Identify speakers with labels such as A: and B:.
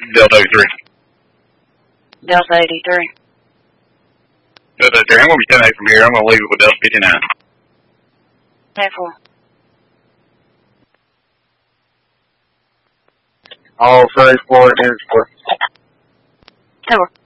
A: Delta 83.
B: Delta 83.
A: Delta 83, I'm going to be 10-8 from here. I'm going to leave it with Delta 59.
B: 10-4.
C: All 34 and 4.
B: 10-4.